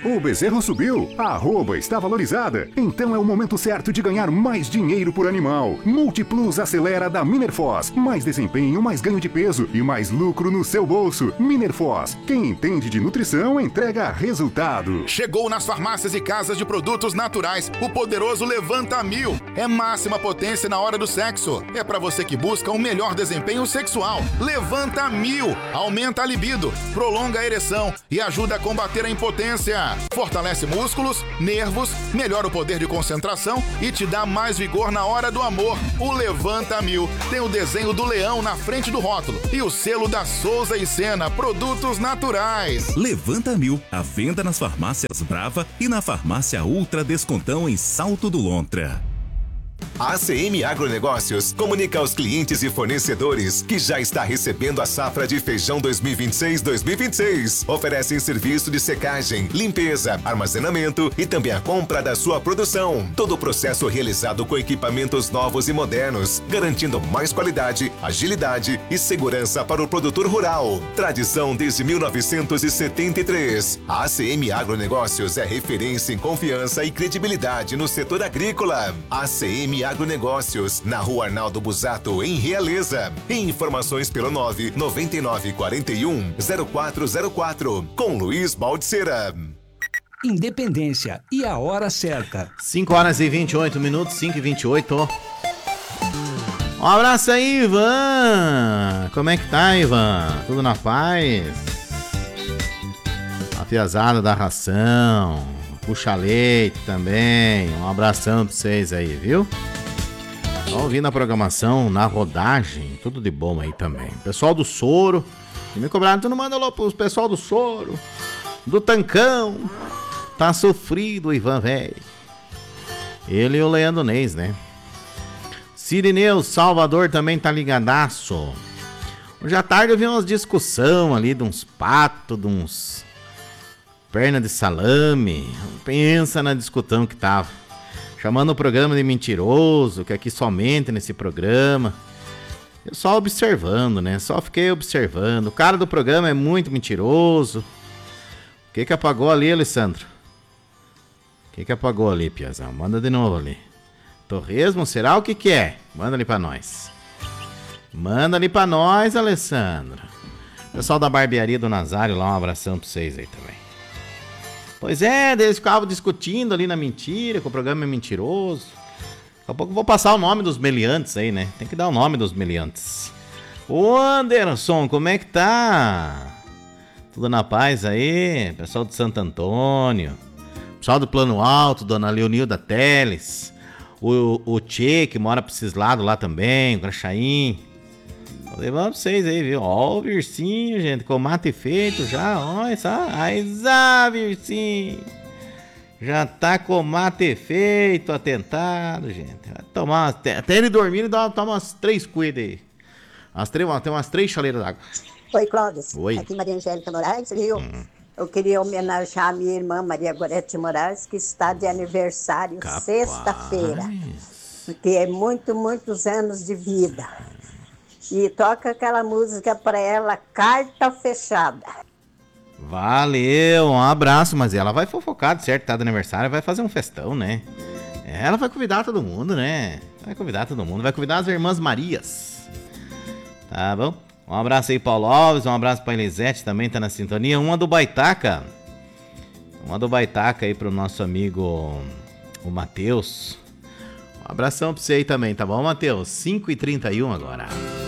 O bezerro subiu, a arroba está valorizada, então é o momento certo de ganhar mais dinheiro por animal. Multiplus Acelera da Minerfoz. Mais desempenho, mais ganho de peso e mais lucro no seu bolso. Minerfoz. Quem entende de nutrição entrega resultado. Chegou nas farmácias e casas de produtos naturais o poderoso Levanta 1000. É máxima potência na hora do sexo. É pra você que busca um melhor desempenho sexual. Levanta 1000. Aumenta a libido, prolonga a ereção e ajuda a combater a impotência. Fortalece músculos, nervos, melhora o poder de concentração e te dá mais vigor na hora do amor. O Levanta 1000 tem o desenho do leão na frente do rótulo e o selo da Souza e Sena Produtos Naturais. Levanta 1000, à venda nas farmácias Brava e na farmácia Ultra Descontão em Salto do Lontra. A ACM Agronegócios comunica aos clientes e fornecedores que já está recebendo a safra de feijão 2026-2026. Oferecem serviço de secagem, limpeza, armazenamento e também a compra da sua produção. Todo o processo realizado com equipamentos novos e modernos, garantindo mais qualidade, agilidade e segurança para o produtor rural. Tradição desde 1973. A ACM Agronegócios é referência em confiança e credibilidade no setor agrícola. ACM Agronegócios, na Rua Arnaldo Busato, em Realeza. Informações pelo 99941-0404, com Luiz Baldiceira. Independência e a hora certa. 5 horas e 28 minutos, 5 e 28. Um abraço aí, Ivan. Como é que tá, Ivan? Tudo na paz? A fiazada da ração. Puxa leite também. Um abração pra vocês aí, viu? Estão ouvindo a programação na rodagem. Tudo de bom aí também. Pessoal do Soro. E me cobraram, tu não manda alô pro pessoal do Soro. Do Tancão. Tá sofrido o Ivan, velho. Ele e o Leandro Neis, né? Sirineu, Salvador também tá ligadaço. Hoje à tarde eu vi umas discussão ali de uns patos, de uns perna de salame. Pensa na discussão que tava. Chamando o programa de mentiroso, que aqui somente nesse programa. Eu só observando, né? Só fiquei observando. O cara do programa é muito mentiroso. O que apagou ali, Alessandro? O que apagou ali, Piazão? Manda de novo ali. Torresmo, será o que é? Manda ali pra nós. Manda ali pra nós, Alessandro. Pessoal da barbearia do Nazário lá, um abração pra vocês aí também. Pois é, eles ficavam discutindo ali na mentira, que o programa é mentiroso. Daqui a pouco eu vou passar o nome dos meliantes aí, né? Tem que dar o nome dos meliantes. Ô Anderson, como é que tá? Tudo na paz aí? Pessoal de Santo Antônio. Pessoal do Plano Alto, dona Leonilda Teles. O Tchê, que mora pra esses lados lá também, o Crachaim. Vou levar pra vocês aí, viu? Ó o Vircinho, gente, com mate feito já, olha só. Aí, Vircinho. Já tá com mate feito, atentado, gente. Vai tomar, até ele dormir, toma umas 3 cuidas aí. Tem umas 3 chaleiras d'água. Oi, Clóvis. Oi. Aqui Maria Angélica Moraes, viu? Eu queria homenagear a minha irmã Maria Gorete Moraes, que está de aniversário sexta-feira. Que é muitos anos de vida. E toca aquela música pra ela, Carta Fechada. Valeu, um abraço. Mas ela vai fofocar, de certo, tá de aniversário, vai fazer um festão, né? Ela vai convidar todo mundo, né? Vai convidar as irmãs Marias. Tá bom? Um abraço aí, Paulo Alves, um abraço pra Elisete, também tá na sintonia. Uma do Baitaca aí pro nosso amigo, o Matheus. Um abração pra você aí também, tá bom, Matheus? 5h31 agora.